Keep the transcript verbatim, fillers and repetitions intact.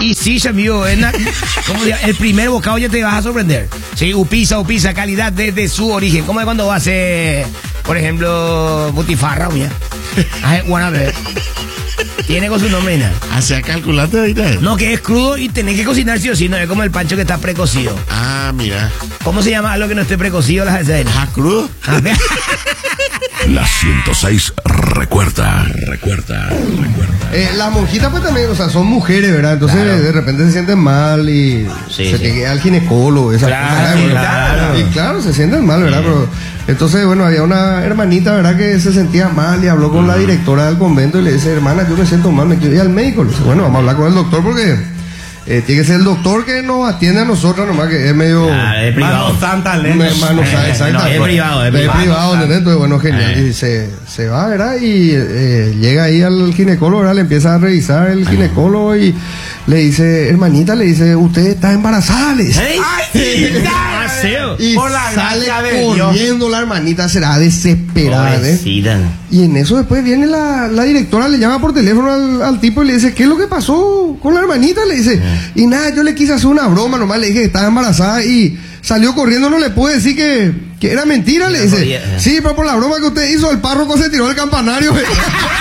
Y sí, amigo, es na- como diga, el primer bocado ya te vas a sorprender. Sí, Upisa, Upisa, calidad desde su origen. ¿Cómo es cuando va a hacer, por ejemplo, butifarra, mía? Bueno, a ver. Tiene con su nombre, ¿no? Hacia calculate ahorita. No, que es crudo y tenés que cocinar sí o sí, no es como el pancho que está precocido. Ah, mira. ¿Cómo se llama algo que no esté precocido? Las ¿Ah, crudo? La ciento seis recuerda, recuerda, recuerda. Eh, las monjitas pues también, o sea, son mujeres, ¿verdad? Entonces Claro. de repente se sienten mal y Sí, se sí. te queda al ginecólogo, esas Claro, cosas, ¿verdad? claro. Y claro, se sienten mal, ¿verdad? Pero, entonces, bueno, había una hermanita, ¿verdad? Que se sentía mal y habló con la directora del convento y le dice, hermana, yo me siento mal, me quiero ir al médico. Le dice, bueno, vamos a hablar con el doctor porque eh, tiene que ser el doctor que nos atiende a nosotros nomás, que es medio... Ah, es privado. Mano santa, Me- lento. mano, Eh, sa- exacto. no, es privado, es Es privado. privado, ¿entendés? Entonces, bueno, genial. Eh. Y se, se va, ¿verdad? Y eh, llega ahí al ginecólogo, ¿verdad? Le empieza a revisar el ginecólogo y le dice, hermanita, le dice, usted está embarazada, le dice. ¿Eh? ¡Ay, sí! ya! Aseo. Y Por la sale gracia de Dios. corriendo la hermanita, será desesperada, ¿eh? Pobrecita. Y en eso después viene la, la directora, le llama por teléfono al, al tipo y le dice, ¿qué es lo que pasó con la hermanita? Le dice, y nada, yo le quise hacer una broma, nomás le dije que estaba embarazada y salió corriendo, no le pude decir que, que era mentira, le No dice. podía, eh. Sí, pero por la broma que usted hizo, el párroco se tiró del campanario.